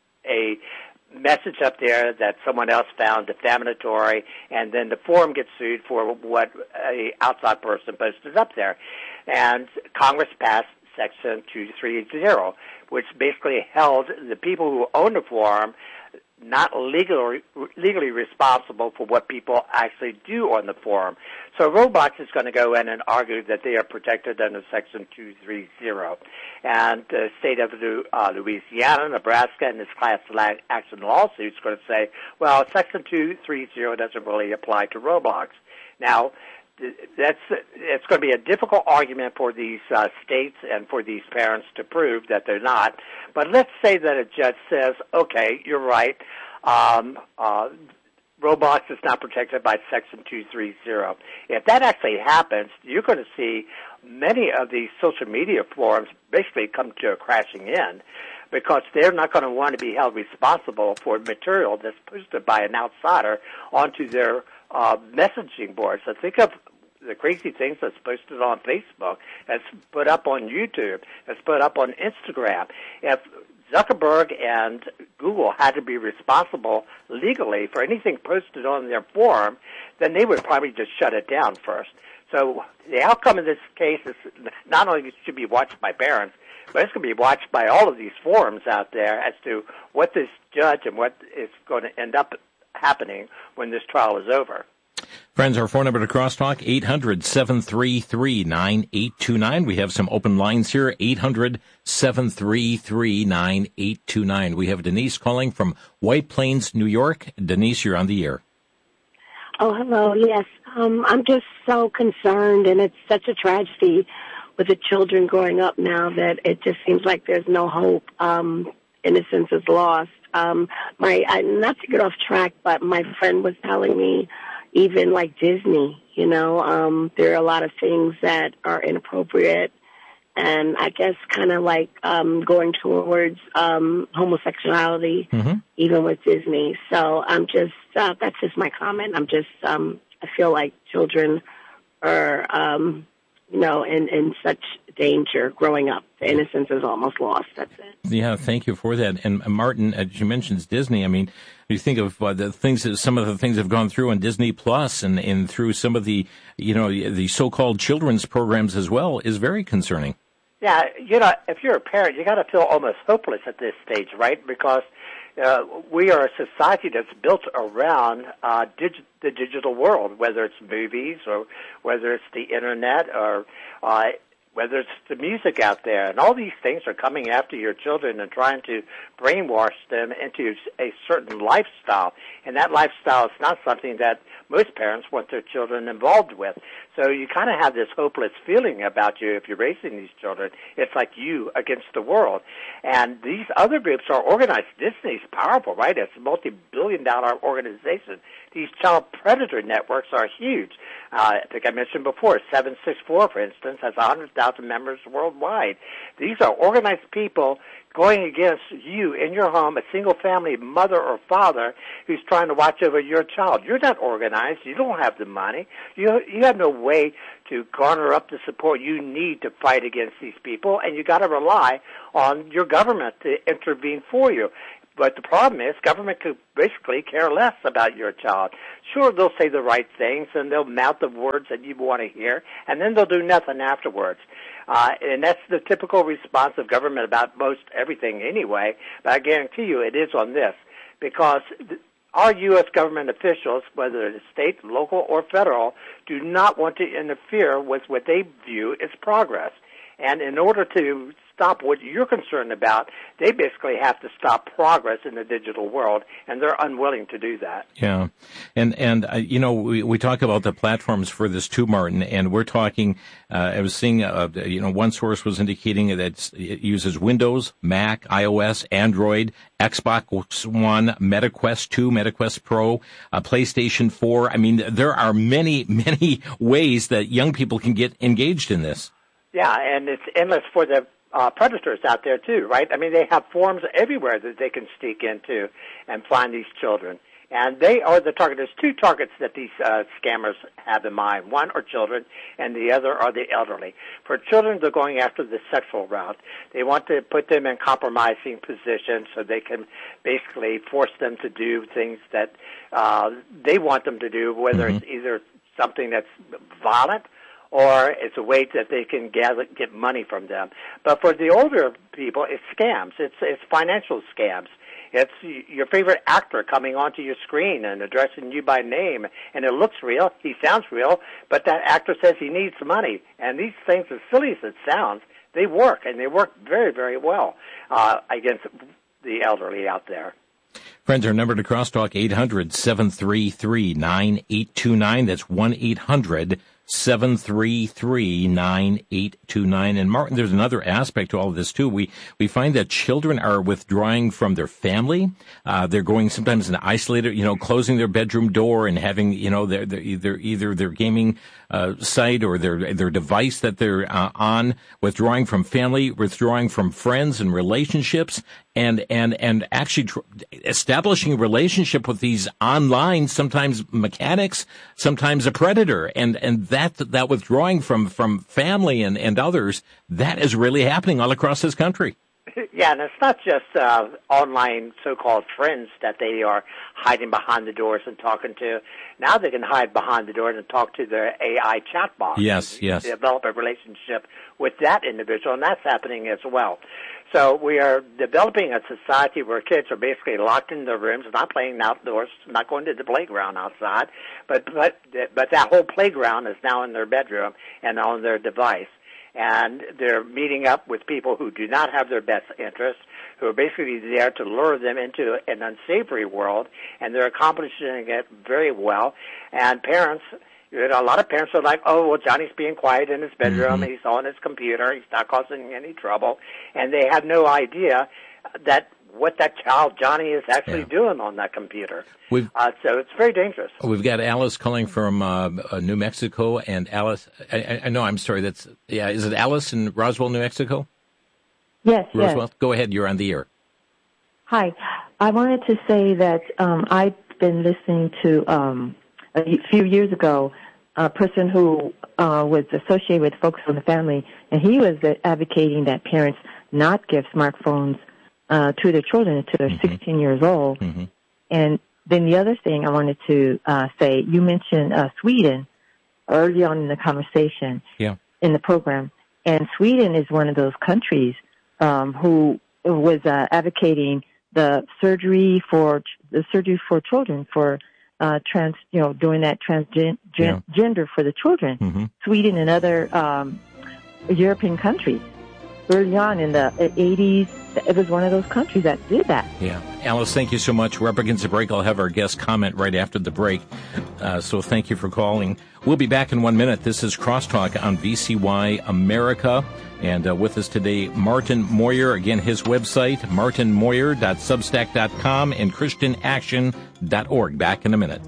a message up there that someone else found defamatory, and then the forum gets sued for what a outside person posted up there. And Congress passed Section two thirty, which basically held the people who own the forum not legally legally responsible for what people actually do on the forum. So Roblox is going to go in and argue that they are protected under Section two thirty. And the state of uh, Louisiana, Nebraska, and this class action lawsuit is going to say, well, Section two thirty doesn't really apply to Roblox. Now, that's it's going to be a difficult argument for these uh, states and for these parents to prove that they're not. But let's say that a judge says, okay, you're right, um, uh, Roblox is not protected by Section two thirty. If that actually happens, you're going to see many of these social media forums basically come to a crashing end because they're not going to want to be held responsible for material that's posted by an outsider onto their uh, messaging boards. So think of the crazy things that's posted on Facebook, that's put up on YouTube, that's put up on Instagram. If Zuckerberg and Google had to be responsible legally for anything posted on their forum, then they would probably just shut it down first. So the outcome of this case is not only should be watched by parents, but it's going to be watched by all of these forums out there as to what this judge and what is going to end up happening when this trial is over. Friends, our phone number to Crosstalk, eight hundred, seven three three, nine eight two nine. We have some open lines here, eight hundred, seven three three, nine eight two nine. We have Denise calling from White Plains, New York. Denise, you're on the air. Oh, hello. Yes. Um, I'm just so concerned, and it's such a tragedy with the children growing up now that it just seems like there's no hope. Um, innocence is lost. Um, my, I, not to get off track, but my friend was telling me even like Disney, you know, um, there are a lot of things that are inappropriate and I guess kind of like um, going towards um, homosexuality, mm-hmm. even with Disney. So I'm just, uh, that's just my comment. I'm just, um, I feel like children are, um, you know, in, in such danger growing up. The innocence is almost lost. That's it. Yeah, thank you for that. And uh, Martin, as you mentioned Disney, I mean, you think of uh, the things that some of the things have gone through on Disney Plus and, and through some of the, you know, the so-called children's programs as well is very concerning. Yeah, you know, if you're a parent, you got to feel almost hopeless at this stage, right? Because uh, we are a society that's built around uh, dig- the digital world, whether it's movies or whether it's the internet or uh, whether it's the music out there. And all these things are coming after your children and trying to brainwash them into a certain lifestyle. And that lifestyle is not something that most parents want their children involved with. So you kind of have this hopeless feeling about you if you're raising these children. It's like you against the world. And these other groups are organized. Disney's powerful, right? It's a multi-billion dollar organization. These child predator networks are huge. Uh, I think I mentioned before, seven six four, for instance, has one hundred thousand members worldwide. These are organized people going against you in your home, a single-family mother or father who's trying to watch over your child. You're not organized. You don't have the money. You you have no way to garner up the support you need to fight against these people, and you got to rely on your government to intervene for you. But the problem is government could basically care less about your child. Sure, they'll say the right things, and they'll mouth the words that you want to hear, and then they'll do nothing afterwards. Uh, and that's the typical response of government about most everything anyway. But I guarantee you it is on this, because th- our U S government officials, whether it's state, local, or federal, do not want to interfere with what they view as progress. And in order to stop what you're concerned about, they basically have to stop progress in the digital world, and they're unwilling to do that. Yeah. And, and uh, you know, we, we talk about the platforms for this too, Martin, and we're talking, uh, I was seeing, uh, you know, one source was indicating that it uses Windows, Mac, iOS, Android, Xbox One, MetaQuest two, MetaQuest Pro, uh, PlayStation four. I mean, there are many, many ways that young people can get engaged in this. Yeah, and it's endless for the uh, predators out there, too, right? I mean, they have forums everywhere that they can sneak into and find these children. And they are the target. There's two targets that these uh, scammers have in mind. One are children, and the other are the elderly. For children, they're going after the sexual route. They want to put them in compromising positions so they can basically force them to do things that uh, they want them to do, whether mm-hmm. it's either something that's violent or it's a way that they can gather, get money from them. But for the older people, it's scams. It's it's financial scams. It's your favorite actor coming onto your screen and addressing you by name, and it looks real, he sounds real, but that actor says he needs money. And these things, as silly as it sounds, they work, and they work very, very well uh, against the elderly out there. Friends, our number to Crosstalk, eight hundred, seven three three, nine eight two nine. That's one eight hundred, seven three three, nine eight two nine. And Martin, there's another aspect to all of this too. We we find that children are withdrawing from their family. Uh, they're going sometimes in isolated, you know, closing their bedroom door and having, you know, their, their either either their gaming uh, site or their their device that they're uh, on, withdrawing from family, withdrawing from friends and relationships, and and and actually tr- establishing a relationship with these online, sometimes mechanics, sometimes a predator, and and that that withdrawing from from family and and others, that is really happening all across this country. Yeah, and it's not just uh, online so-called friends that they are hiding behind the doors and talking to. Now they can hide behind the doors and talk to their A I chatbot. Yes, yes. Develop a relationship with that individual, and that's happening as well. So we are developing a society where kids are basically locked in their rooms, not playing outdoors, not going to the playground outside, but but but that whole playground is now in their bedroom and on their device. And they're meeting up with people who do not have their best interests, who are basically there to lure them into an unsavory world, and they're accomplishing it very well. And parents, you know, a lot of parents are like, oh, well, Johnny's being quiet in his bedroom, mm-hmm. he's on his computer, he's not causing any trouble, and they have no idea that what that child, Johnny, is actually yeah. doing on that computer. We've, uh, so it's very dangerous. We've got Alice calling from uh, uh, New Mexico, and Alice, I, I know, I'm sorry, that's, yeah, is it Alice in Roswell, New Mexico? Yes, Roswell? yes. Go ahead, you're on the air. Hi. I wanted to say that um, I've been listening to, um, a few years ago, a person who uh, was associated with Focus on the Family, and he was advocating that parents not give smartphones Uh, to their children until they're mm-hmm. sixteen years old. Mm-hmm. And then the other thing I wanted to uh, say, you mentioned uh, Sweden early on in the conversation, yeah. in the program. And Sweden is one of those countries um, who was uh, advocating the surgery for the surgery for children for uh, trans, you know, doing that transgender yeah. for the children. Mm-hmm. Sweden and other um, European countries. Early on in the eighties, it was one of those countries that did that. Yeah. Alice, thank you so much. We're up against the break. I'll have our guest comment right after the break. Uh, so thank you for calling. We'll be back in one minute. This is Crosstalk on V C Y America. And uh, with us today, Martin Moyer. Again, his website, martin moyer dot substack dot com and christian action dot org. Back in a minute.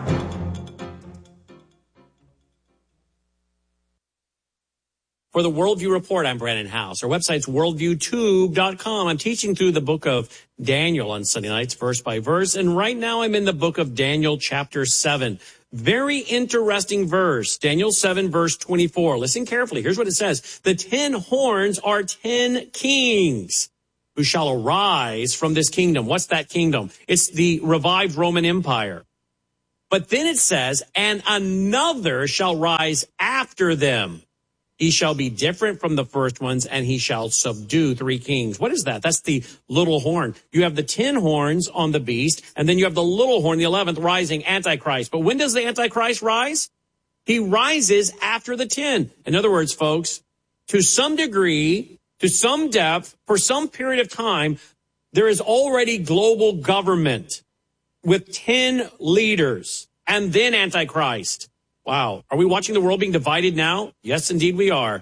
For the Worldview Report, I'm Brandon House. Our website's worldview tube dot com. I'm teaching through the book of Daniel on Sunday nights, verse by verse. And right now I'm in the book of Daniel, chapter seven. Very interesting verse. Daniel seven, verse twenty-four. Listen carefully. Here's what it says. The ten horns are ten kings who shall arise from this kingdom. What's that kingdom? It's the revived Roman Empire. But then it says, and another shall rise after them. He shall be different from the first ones, and he shall subdue three kings. What is that? That's the little horn. You have the ten horns on the beast, and then you have the little horn, the eleventh, rising, Antichrist. But when does the Antichrist rise? He rises after the ten. In other words, folks, to some degree, to some depth, for some period of time, there is already global government with ten leaders, and then Antichrist. Wow. Are we watching the world being divided now? Yes, indeed we are.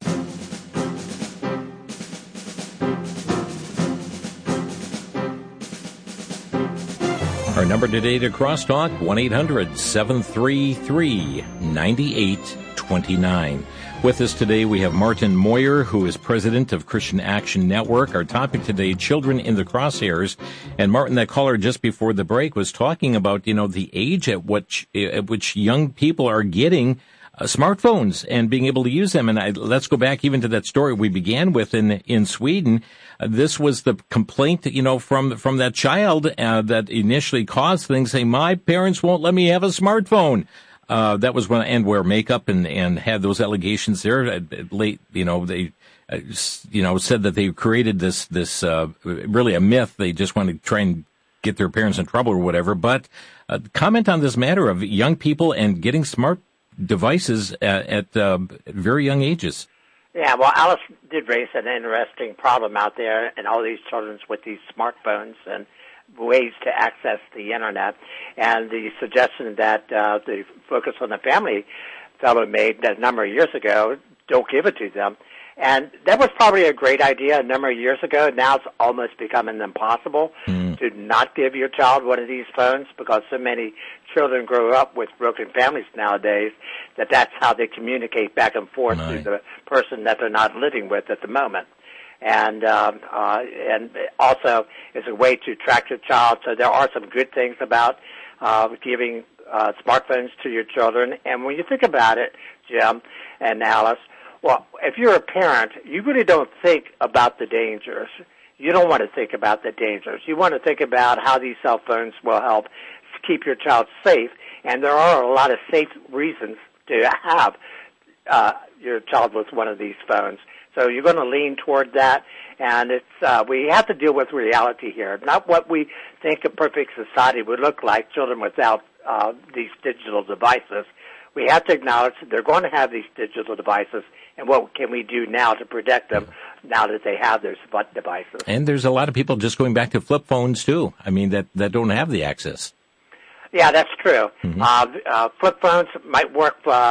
Our number today to Crosstalk, one eight hundred seven three three nine eight two nine. With us today, we have Martin Moyer, who is president of Christian Action Network. Our topic today, children in the crosshairs. And Martin, that caller just before the break, was talking about, you know, the age at which, at which young people are getting uh, smartphones and being able to use them. And I, let's go back even to that story we began with in, in Sweden. Uh, this was the complaint, you know, from, from that child uh, that initially caused things, saying, my parents won't let me have a smartphone. Uh, that was when, and wear makeup and, and had those allegations there. Late, you know, they, uh, you know, said that they created this, this, uh, really a myth. They just want to try and get their parents in trouble or whatever. But, uh, comment on this matter of young people and getting smart devices at, at, uh, very young ages. Yeah, well, Alice did raise an interesting problem out there, and all these children with these smartphones and ways to access the internet, and the suggestion that uh, the Focus on the Family fellow made a number of years ago, don't give it to them. And that was probably a great idea a number of years ago. Now it's almost becoming impossible mm. to not give your child one of these phones, because so many children grow up with broken families nowadays that that's how they communicate back and forth right. to the person that they're not living with at the moment. And um, uh, and also it's a way to track your child. So there are some good things about uh, giving uh, smartphones to your children. And when you think about it, Jim and Alice, well, if you're a parent, you really don't think about the dangers. You don't want to think about the dangers. You want to think about how these cell phones will help keep your child safe. And there are a lot of safe reasons to have uh, your child with one of these phones. So you're going to lean toward that, and it's uh, we have to deal with reality here, not what we think a perfect society would look like, children without uh, these digital devices. We have to acknowledge that they're going to have these digital devices, and what can we do now to protect them now that they have their devices? And there's a lot of people just going back to flip phones, too, I mean, that, that don't have the access. Yeah, that's true. Mm-hmm. Uh, uh, flip phones might work, uh,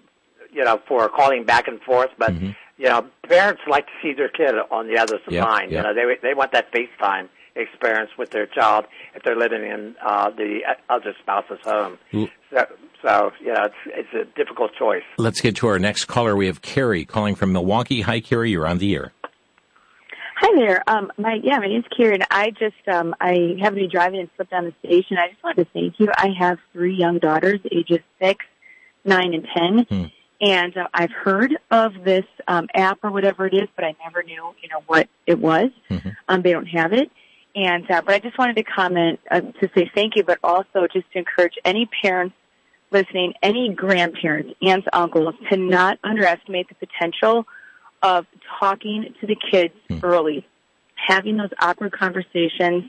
you know, for calling back and forth, but... Mm-hmm. You know, parents like to see their kid on the other yep, line. Yep. You know, they they want that FaceTime experience with their child if they're living in uh, the other spouse's home. Mm. So, so, you know, it's it's a difficult choice. Let's get to our next caller. We have Carrie calling from Milwaukee. Hi, Carrie. You're on the air. Hi there. Um, my yeah, my name's Karen. I just um, I happened to be driving and slipped down the station. I just wanted to thank you. I have three young daughters, ages six, nine, and ten. Hmm. And uh, I've heard of this um, app or whatever it is, but I never knew, you know, what it was. Mm-hmm. Um, they don't have it. And uh, but I just wanted to comment uh, to say thank you, but also just to encourage any parents listening, any grandparents, aunts, uncles, to not underestimate the potential of talking to the kids mm-hmm. early, having those awkward conversations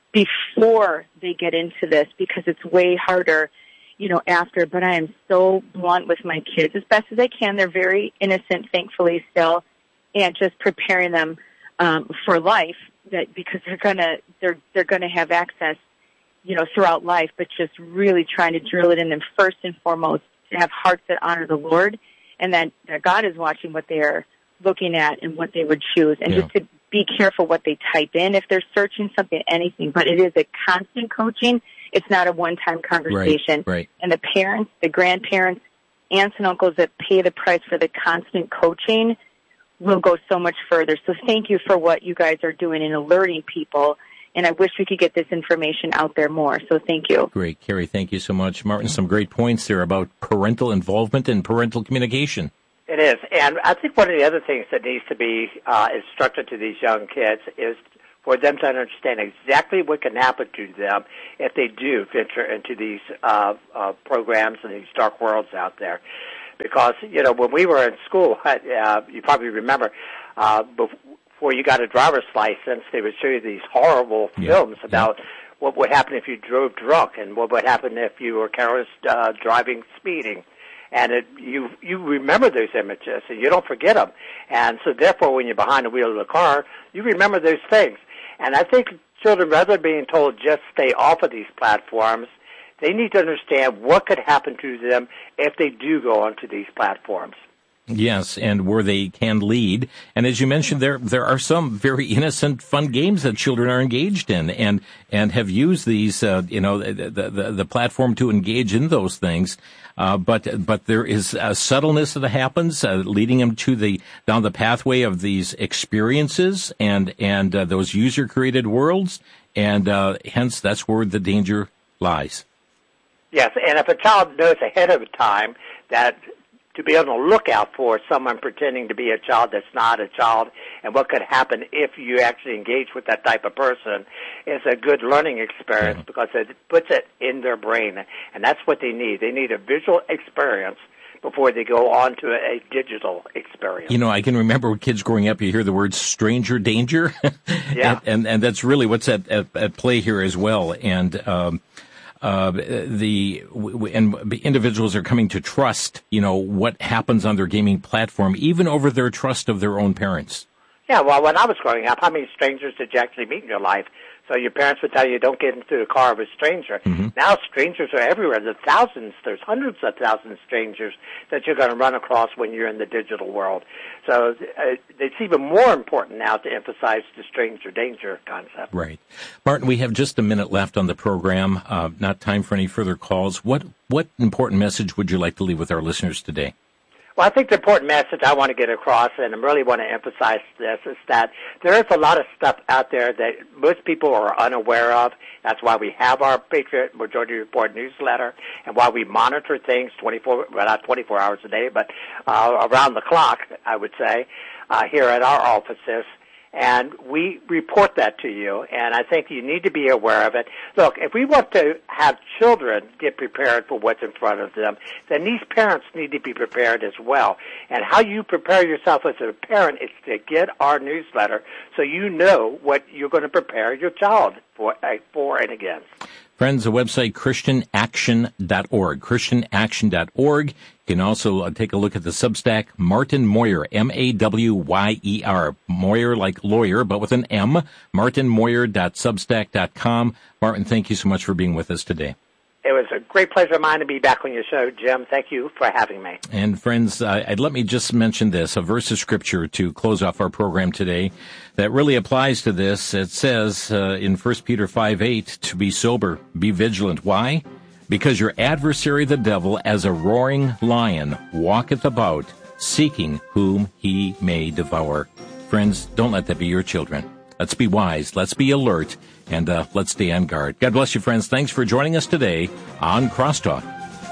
before they get into this, because it's way harder, you know, after. But I am so blunt with my kids as best as I can. They're very innocent, thankfully, still, and just preparing them um, for life, that because they're gonna they're they're gonna have access, you know, throughout life. But just really trying to drill it in them first and foremost to have hearts that honor the Lord, and that, that God is watching what they are looking at and what they would choose, and yeah. just to be careful what they type in if they're searching something, anything. But it is a constant coaching. It's not a one-time conversation. Right, right. And the parents, the grandparents, aunts and uncles that pay the price for the constant coaching will go so much further. So thank you for what you guys are doing in alerting people. And I wish we could get this information out there more. So thank you. Great. Carrie, thank you so much. Martin, some great points there about parental involvement and parental communication. It is. And I think one of the other things that needs to be uh, instructed to these young kids is for them to understand exactly what can happen to them if they do venture into these uh, uh, programs and these dark worlds out there. Because, you know, when we were in school, uh, you probably remember, uh, before you got a driver's license, they would show you these horrible yeah. films about yeah. what would happen if you drove drunk and what would happen if you were careless uh, driving, speeding. And it, you you remember those images, and you don't forget them. And so, therefore, when you're behind the wheel of the car, you remember those things. And I think children, rather than being told just stay off of these platforms, they need to understand what could happen to them if they do go onto these platforms. Yes, and where they can lead. And as you mentioned, there there are some very innocent, fun games that children are engaged in, and and have used these, uh, you know, the, the the platform to engage in those things. Uh, but but there is a subtleness that happens, uh, leading them to the down the pathway of these experiences and and uh, those user created worlds, and uh, hence that's where the danger lies. Yes, and if a child knows ahead of time that to be able to look out for someone pretending to be a child that's not a child and what could happen if you actually engage with that type of person is a good learning experience yeah. because it puts it in their brain. And that's what they need. They need a visual experience before they go on to a digital experience. You know, I can remember kids growing up, you hear the word stranger danger. yeah. and, and, and that's really what's at, at, at play here as well. And, um, Uh, the and individuals are coming to trust, you know, what happens on their gaming platform, even over their trust of their own parents. Yeah, well, when I was growing up, how many strangers did you actually meet in your life? So your parents would tell you, don't get into the car of a stranger. Mm-hmm. Now strangers are everywhere. There's thousands, there's hundreds of thousands of strangers that you're going to run across when you're in the digital world. So uh, it's even more important now to emphasize the stranger danger concept. Right. Martin, we have just a minute left on the program. Uh, not time for any further calls. What, what important message would you like to leave with our listeners today? Well, I think the important message I want to get across, and I really want to emphasize this, is that there is a lot of stuff out there that most people are unaware of. That's why we have our Patriot Majority Report newsletter and why we monitor things twenty-four, well, not twenty-four hours a day, but uh, around the clock, I would say, uh, here at our offices. And we report that to you, and I think you need to be aware of it. Look, if we want to have children get prepared for what's in front of them, then these parents need to be prepared as well. And how you prepare yourself as a parent is to get our newsletter so you know what you're going to prepare your child for, uh, for and against. Friends, the website Christian Action dot org, Christian Action dot org. You can also uh, take a look at the Substack, Martin Moyer, M A W Y E R, Moyer like lawyer, but with an M, martin moyer dot substack dot com. Martin, thank you so much for being with us today. It was a great pleasure of mine to be back on your show, Jim. Thank you for having me. And friends, uh, I'd let me just mention this, a verse of Scripture to close off our program today that really applies to this. It says uh, in First Peter five eight, to be sober, be vigilant. Why? Because your adversary, the devil, as a roaring lion, walketh about, seeking whom he may devour. Friends, don't let that be your children. Let's be wise. Let's be alert. And uh, let's stay on guard. God bless you, friends. Thanks for joining us today on Crosstalk.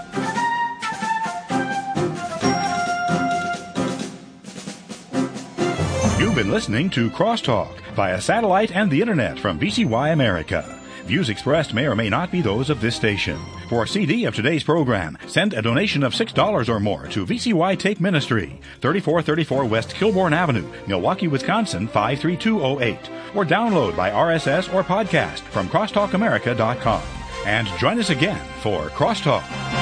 You've been listening to Crosstalk via satellite and the internet from V C Y America. Views expressed may or may not be those of this station. For a C D of today's program, send a donation of six dollars or more to V C Y Take Ministry, thirty-four thirty-four West Kilbourne Avenue, Milwaukee, Wisconsin, five three two oh eight. Or download by R S S or podcast from crosstalk america dot com. And join us again for Crosstalk.